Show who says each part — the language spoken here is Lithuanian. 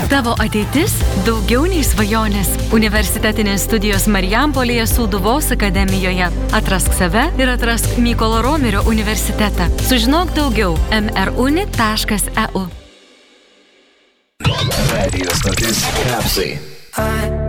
Speaker 1: Tavo ateitis daugiau nei svajonės. Universitetinės studijos Marijampolėje Sūduvos akademijoje. Atrask save ir atrask Mykolo Romerio universitetą. Sužinok daugiau mruni.eu.
Speaker 2: Radio stotis Kapsai.